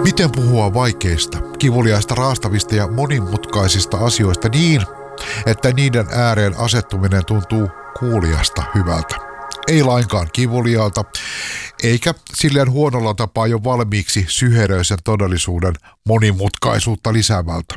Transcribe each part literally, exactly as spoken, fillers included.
Miten puhua vaikeista, kivuliaista, raastavista ja monimutkaisista asioista niin, että niiden ääreen asettuminen tuntuu kuulijasta hyvältä. Ei lainkaan kivuliaalta, eikä silleen huonolla tapaa jo valmiiksi syheröisen todellisuuden monimutkaisuutta lisäävältä.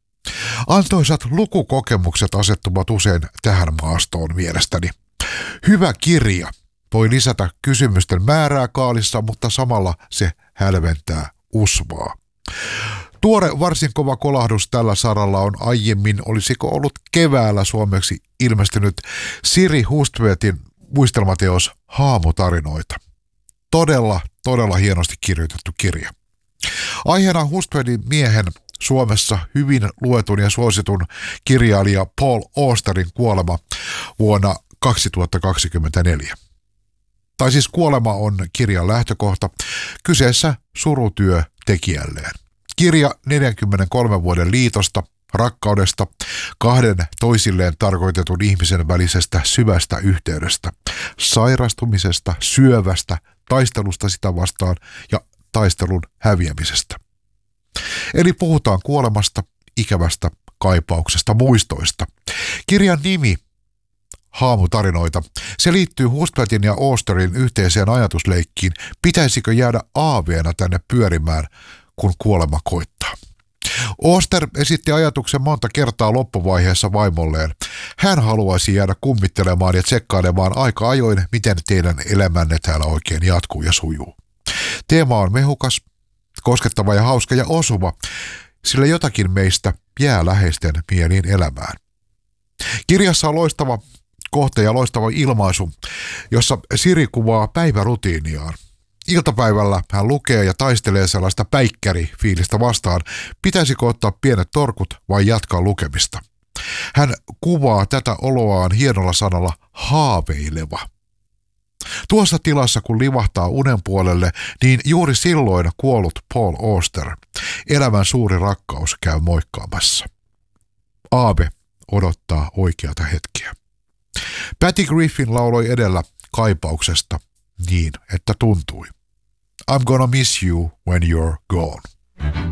Antoisat lukukokemukset asettuvat usein tähän maastoon mielestäni. Hyvä kirja voi lisätä kysymysten määrää kaalissa, mutta samalla se hälventää usvaa. Tuore varsin kova kolahdus tällä saralla on aiemmin, olisiko ollut keväällä suomeksi ilmestynyt Siri Hustvedtin muistelmateos Haamutarinoita. Todella, todella hienosti kirjoitettu kirja. Aiheena Hustvedtin miehen Suomessa hyvin luetun ja suositun kirjailija Paul Austerin kuolema vuonna kaksituhattakaksikymmentäneljä. Tai siis kuolema on kirjan lähtökohta, kyseessä surutyö tekijälleen. Kirja neljänkymmenenkolmen vuoden liitosta, rakkaudesta, kahden toisilleen tarkoitetun ihmisen välisestä syvästä yhteydestä, sairastumisesta, syövästä, taistelusta sitä vastaan ja taistelun häviämisestä. Eli puhutaan kuolemasta, ikävästä, kaipauksesta, muistoista. Kirjan nimi Haamutarinoita. Se liittyy Hustvedtin ja Austerin yhteiseen ajatusleikkiin, pitäisikö jäädä aaveena tänne pyörimään, kun kuolema koittaa. Auster esitti ajatuksen monta kertaa loppuvaiheessa vaimolleen. Hän haluaisi jäädä kummittelemaan ja tsekkailemaan aika ajoin, miten teidän elämänne täällä oikein jatkuu ja sujuu. Teema on mehukas, koskettava ja hauska ja osuva, sillä jotakin meistä jää läheisten mieliin elämään. Kirjassa on loistava kohta ja loistava ilmaisu, jossa Siri kuvaa päivärutiiniaan. Iltapäivällä hän lukee ja taistelee sellaista päikkärifiilistä vastaan, pitäisikö ottaa pienet torkut vai jatkaa lukemista. Hän kuvaa tätä oloaan hienolla sanalla haaveileva. Tuossa tilassa kun livahtaa unen puolelle, niin juuri silloin kuollut Paul Auster, elämän suuri rakkaus, käy moikkaamassa. Aave odottaa oikeata hetkeä. Patty Griffin lauloi edellä kaipauksesta niin, että tuntui. I'm gonna miss you when you're gone.